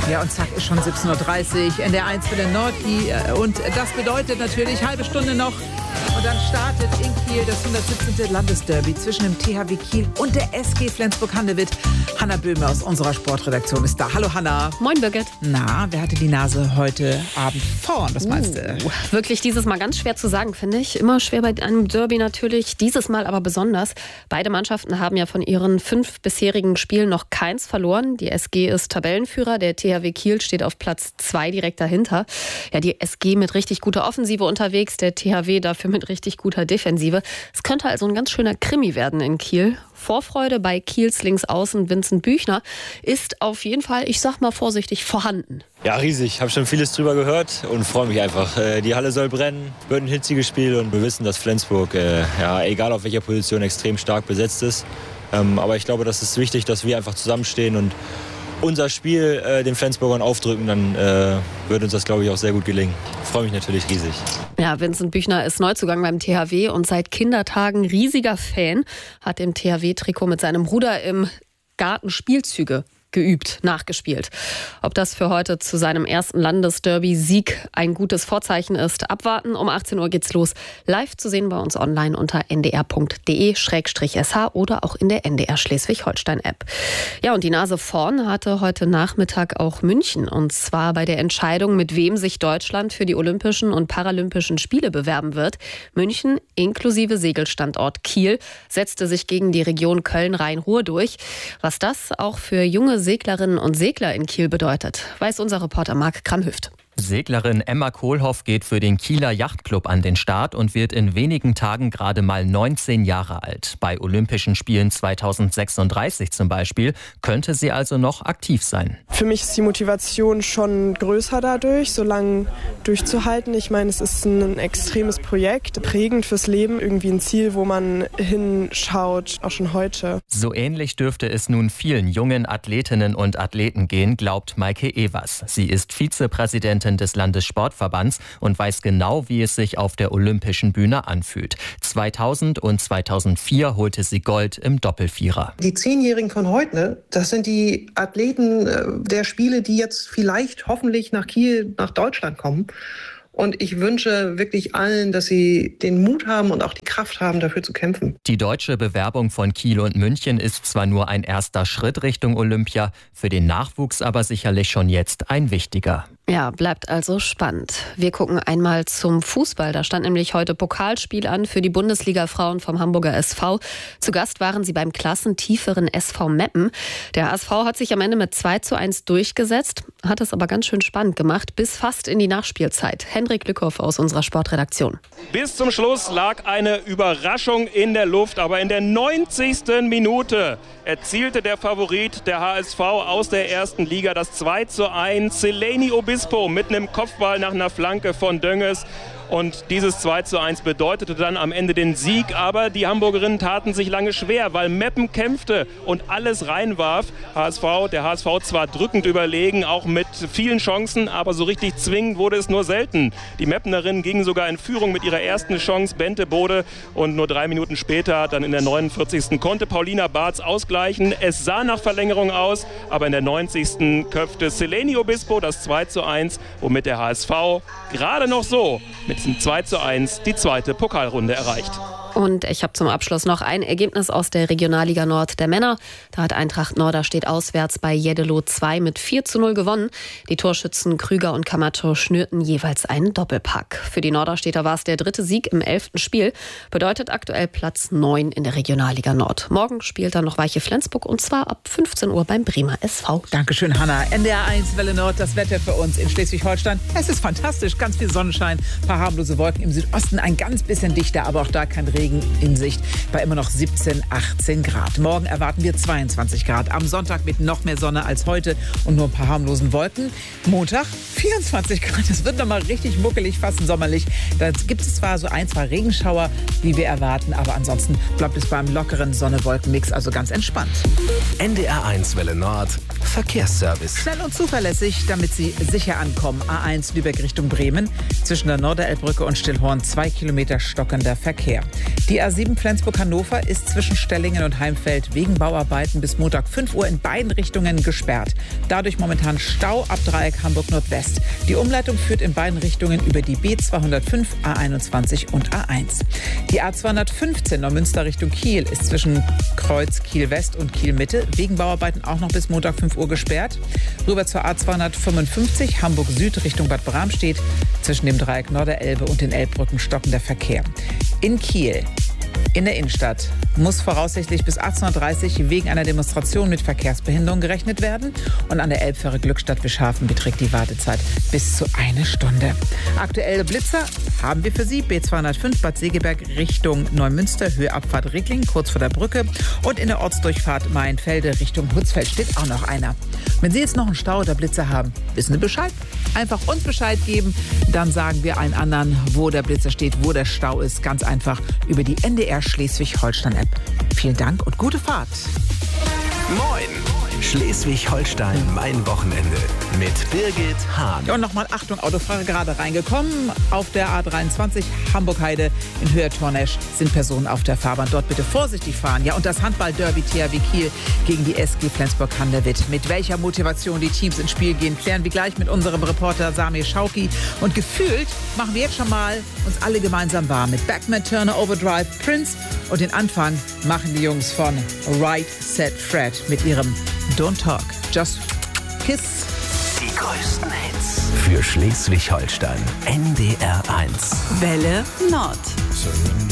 Ja, und zack, ist schon 17:30 Uhr. NDR 1 für den Nordki. Und das bedeutet natürlich, halbe Stunde noch. Und dann startet in Kiel das 117. Landesderby zwischen dem THW Kiel und der SG Flensburg-Handewitt. Hanna Böhme aus unserer Sportredaktion ist da. Hallo Hanna. Moin Birgit. Na, wer hatte die Nase heute Abend vorn? Was meinst du? Wirklich dieses Mal ganz schwer zu sagen, finde ich. Immer schwer bei einem Derby natürlich, dieses Mal aber besonders. Beide Mannschaften haben ja von ihren 5 bisherigen Spielen noch keins verloren. Die SG ist Tabellenführer, der THW Kiel steht auf Platz 2 direkt dahinter. Ja, die SG mit richtig guter Offensive unterwegs, der THW dafür mit richtig guter Defensive. Es könnte also ein ganz schöner Krimi werden in Kiel. Vorfreude bei Kiels Linksaußen Vincent Büchner ist auf jeden Fall, ich sag mal vorsichtig, vorhanden. Ja, riesig. Ich habe schon vieles drüber gehört und freue mich einfach. Die Halle soll brennen, wird ein hitziges Spiel und wir wissen, dass Flensburg, egal auf welcher Position, extrem stark besetzt ist. Aber ich glaube, das ist wichtig, dass wir einfach zusammenstehen und unser Spiel den Flensburgern aufdrücken, dann wird uns das, glaube ich, auch sehr gut gelingen. Ich freue mich natürlich riesig. Ja, Vincent Büchner ist Neuzugang beim THW und seit Kindertagen riesiger Fan, hat im THW-Trikot mit seinem Bruder im Garten Spielzüge geübt, nachgespielt. Ob das für heute zu seinem ersten Landesderby-Sieg ein gutes Vorzeichen ist, abwarten. Um 18 Uhr geht's los. Live zu sehen bei uns online unter ndr.de/sh oder auch in der NDR Schleswig-Holstein-App. Ja, und die Nase vorn hatte heute Nachmittag auch München. Und zwar bei der Entscheidung, mit wem sich Deutschland für die Olympischen und Paralympischen Spiele bewerben wird. München inklusive Segelstandort Kiel setzte sich gegen die Region Köln-Rhein-Ruhr durch. Was das auch für junge Seglerinnen und Segler in Kiel bedeutet, weiß unser Reporter Marc Kramhüft. Seglerin Emma Kohlhoff geht für den Kieler Yachtclub an den Start und wird in wenigen Tagen gerade mal 19 Jahre alt. Bei Olympischen Spielen 2036 zum Beispiel könnte sie also noch aktiv sein. Für mich ist die Motivation schon größer dadurch, so lange durchzuhalten. Ich meine, es ist ein extremes Projekt, prägend fürs Leben, irgendwie ein Ziel, wo man hinschaut, auch schon heute. So ähnlich dürfte es nun vielen jungen Athletinnen und Athleten gehen, glaubt Maike Evers. Sie ist Vizepräsidentin des Landessportverbands und weiß genau, wie es sich auf der olympischen Bühne anfühlt. 2000 und 2004 holte sie Gold im Doppelvierer. Die 10-Jährigen von heute, das sind die Athleten der Spiele, die jetzt vielleicht hoffentlich nach Kiel, nach Deutschland kommen. Und ich wünsche wirklich allen, dass sie den Mut haben und auch die Kraft haben, dafür zu kämpfen. Die deutsche Bewerbung von Kiel und München ist zwar nur ein erster Schritt Richtung Olympia, für den Nachwuchs aber sicherlich schon jetzt ein wichtiger. Ja, bleibt also spannend. Wir gucken einmal zum Fußball. Da stand nämlich heute Pokalspiel an für die Bundesliga-Frauen vom Hamburger SV. Zu Gast waren sie beim klassentieferen SV Meppen. Der HSV hat sich am Ende mit 2:1 durchgesetzt, hat es aber ganz schön spannend gemacht, bis fast in die Nachspielzeit. Hendrik Lückhoff aus unserer Sportredaktion. Bis zum Schluss lag eine Überraschung in der Luft, aber in der 90. Minute erzielte der Favorit der HSV aus der ersten Liga das 2:1. Seleni Obispo mit einem Kopfball nach einer Flanke von Dönges. Und dieses 2:1 bedeutete dann am Ende den Sieg. Aber die Hamburgerinnen taten sich lange schwer, weil Meppen kämpfte und alles reinwarf. Der HSV zwar drückend überlegen, auch mit vielen Chancen, aber so richtig zwingend wurde es nur selten. Die Meppenerinnen gingen sogar in Führung mit ihrer ersten Chance, Bente Bode. Und nur 3 Minuten später, dann in der 49. konnte Paulina Barz ausgleichen. Es sah nach Verlängerung aus, aber in der 90. köpfte Seleni Obispo das 2:1, womit der HSV gerade noch so mit diesem 2:1 die zweite Pokalrunde erreicht. Und ich habe zum Abschluss noch ein Ergebnis aus der Regionalliga Nord der Männer. Da hat Eintracht Norderstedt auswärts bei Jeddelo 2 mit 4:0 gewonnen. Die Torschützen Krüger und Camacho schnürten jeweils einen Doppelpack. Für die Norderstedter war es der 3. Sieg im 11. Spiel. Bedeutet aktuell Platz 9 in der Regionalliga Nord. Morgen spielt dann noch Weiche Flensburg und zwar ab 15 Uhr beim Bremer SV. Dankeschön, Hanna. NDR 1 Welle Nord, das Wetter für uns in Schleswig-Holstein. Es ist fantastisch, ganz viel Sonnenschein, ein paar harmlose Wolken im Südosten, ein ganz bisschen dichter, aber auch da kein Regen in Sicht bei immer noch 17, 18 Grad. Morgen erwarten wir 22 Grad. Am Sonntag mit noch mehr Sonne als heute und nur ein paar harmlosen Wolken. Montag 24 Grad. Es wird nochmal richtig muckelig, fast sommerlich. Da gibt es zwar so 1, 2 Regenschauer, wie wir erwarten, aber ansonsten bleibt es beim lockeren Sonne-Wolken-Mix, also ganz entspannt. NDR 1 Welle Nord, Verkehrsservice. Schnell und zuverlässig, damit Sie sicher ankommen. A1 Lübeck Richtung Bremen. Zwischen der Norderelbbrücke und Stillhorn 2 Kilometer stockender Verkehr. Die A7 Flensburg-Hannover ist zwischen Stellingen und Heimfeld wegen Bauarbeiten bis Montag 5 Uhr in beiden Richtungen gesperrt. Dadurch momentan Stau ab Dreieck Hamburg Nordwest. Die Umleitung führt in beiden Richtungen über die B205, A21 und A1. Die A215 Neumünster Richtung Kiel ist zwischen Kreuz Kiel West und Kiel Mitte wegen Bauarbeiten auch noch bis Montag 5 Uhr gesperrt. Rüber zur A255 Hamburg Süd Richtung Bad Bramstedt. Zwischen dem Dreieck Norderelbe und den Elbbrücken stockender Verkehr. In Kiel, in der Innenstadt, muss voraussichtlich bis 18:30 Uhr wegen einer Demonstration mit Verkehrsbehinderung gerechnet werden. Und an der Elbfähre Glückstadt-Wischhafen beträgt die Wartezeit bis zu 1 Stunde. Aktuelle Blitzer haben wir für Sie. B205 Bad Segeberg Richtung Neumünster, Höhe Abfahrt Rickling, kurz vor der Brücke. Und in der Ortsdurchfahrt Maienfelde Richtung Hutzfeld steht auch noch einer. Wenn Sie jetzt noch einen Stau oder Blitzer haben, wissen Sie Bescheid. Einfach uns Bescheid geben, dann sagen wir allen anderen, wo der Blitzer steht, wo der Stau ist. Ganz einfach über die NDR Schleswig-Holstein-App. Vielen Dank und gute Fahrt. Moin! Schleswig-Holstein, mein Wochenende mit Birgit Hahn. Ja, und nochmal Achtung, Autofahrer gerade reingekommen. Auf der A23 Hamburg-Heide in Höhe Tornesch sind Personen auf der Fahrbahn. Dort bitte vorsichtig fahren. Ja, und das Handball-Derby THW Kiel gegen die SG Flensburg-Handewitt. Mit welcher Motivation die Teams ins Spiel gehen, klären wir gleich mit unserem Reporter Samir Schauki. Und gefühlt machen wir jetzt schon mal uns alle gemeinsam warm mit Backman, Turner, Overdrive, Prince. Und den Anfang machen die Jungs von Right Set Fred mit ihrem Don't Talk, Just Kiss. Die größten Hits für Schleswig-Holstein. NDR 1. Welle Nord.